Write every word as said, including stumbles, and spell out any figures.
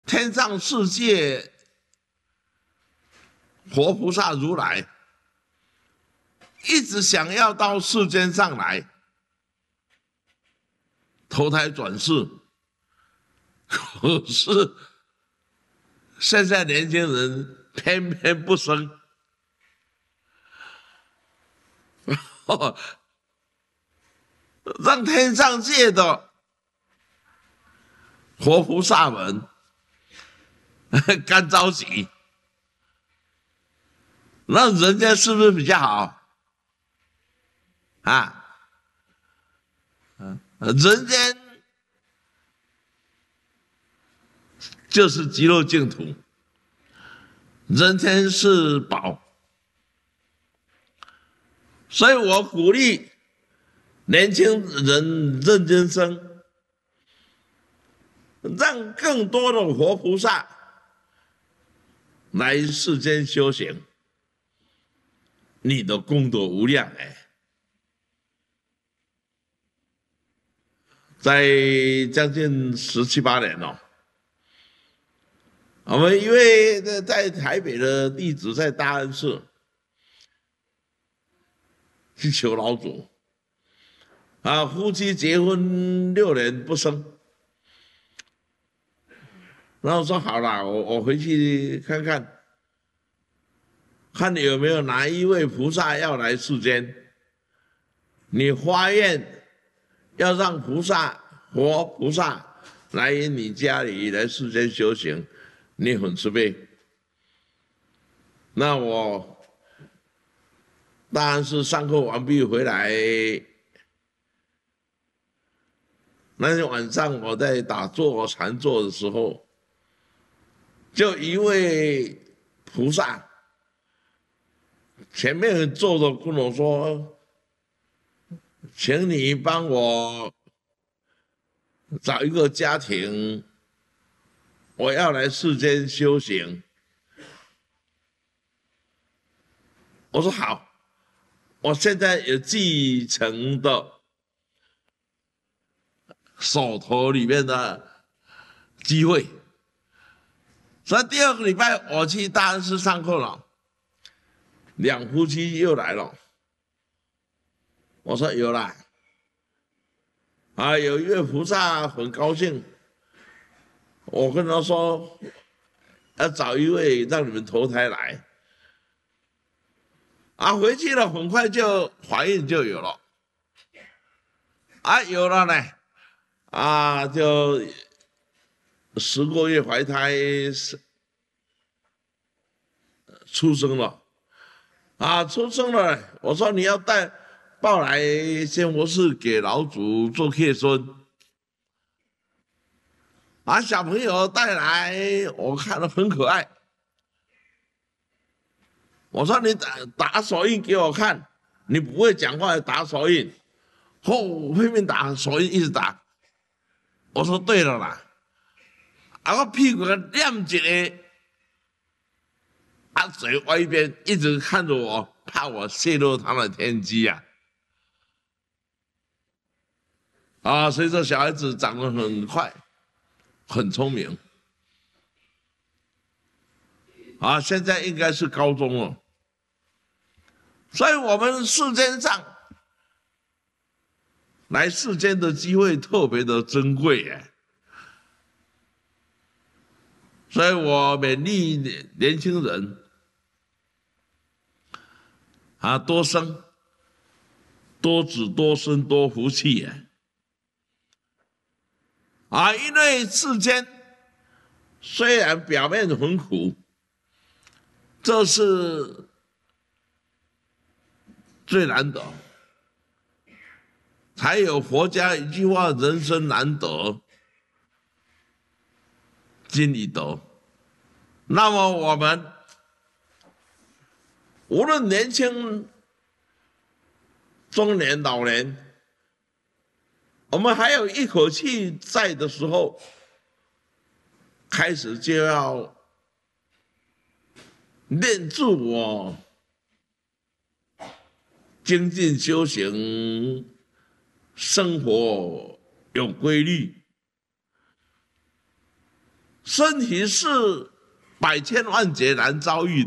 天上世界活菩萨如来一直想要到世间上来投胎转世，可是现在年轻人偏偏不生，让天上界的活菩萨们干着急。那人间是不是比较好啊？人间就是极乐净土，人间是宝，所以我鼓励年轻人认真生，让更多的活菩萨来世间修行，你的功德无量哎！在将近十七八年了，我们一位在台北的弟子在大安寺去求老祖，啊，夫妻结婚六年不生，然后说好了，我我回去看看。看你有没有哪一位菩萨要来世间，你发愿要让菩萨活菩萨来你家里来世间修行，你很慈悲。那我当然是上课完毕回来，那天晚上我在打坐禅坐的时候，就一位菩萨。前面坐着跟我说：“请你帮我找一个家庭，我要来世间修行。”我说好，我现在有继承的手头里面的机会，所以第二个礼拜我去大安寺上课了。两夫妻又来了，我说有啦，啊，有一位菩萨很高兴，我跟他说要找一位让你们投胎来，啊，回去了很快就怀孕就有了，啊，有了呢，啊，就十个月怀胎出生了。啊，出生了！我说你要带抱来仙佛寺给老祖做客孙。啊，小朋友带来，我看了很可爱。我说你打打手印给我看，你不会讲话打手印，吼，拼命打手印一直打。我说对了啦，啊，我屁股亮一个。他嘴歪一边，一直看着我，怕我泄露他的天机呀、啊！啊，所以说小孩子长得很快，很聪明。啊，现在应该是高中了。所以我们世间上来世间的机会特别的珍贵耶。所以我勉励年轻人。啊，多生、多子、多孙、多福气啊！因为世间虽然表面很苦，这是最难得。才有佛家一句话：“人生难得，今已得。”那么我们。无论年轻、中年、老年，我们还有一口气在的时候，开始就要练自我、精进修行，生活有规律。 身体是百千万劫难遭遇的。